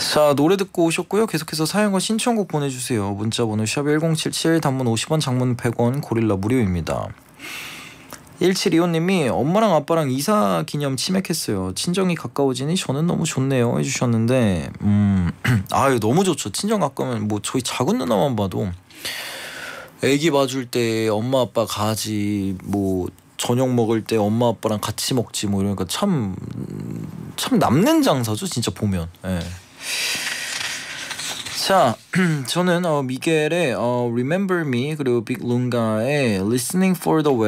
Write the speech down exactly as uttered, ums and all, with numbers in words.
자, 노래 듣고 오셨고요. 계속해서 사연과 신청곡 보내주세요. 문자번호 샵 일공칠칠, 단문 오십 원, 장문 백 원, 고릴라 무료입니다. 일칠이오님이 엄마랑 아빠랑 이사 기념 치맥했어요. 친정이 가까워지니 저는 너무 좋네요 해주셨는데 음 아유 너무 좋죠. 친정 가까우면 뭐 저희 작은 누나만 봐도 애기 봐줄 때 엄마 아빠 가지, 뭐 저녁 먹을 때 엄마 아빠랑 같이 먹지, 뭐 이러니까 참 참 남는 장사죠 진짜 보면. 예. 자, 저는 어, 미겔의 어, Remember Me 그리고 빅룬가의 Listening for the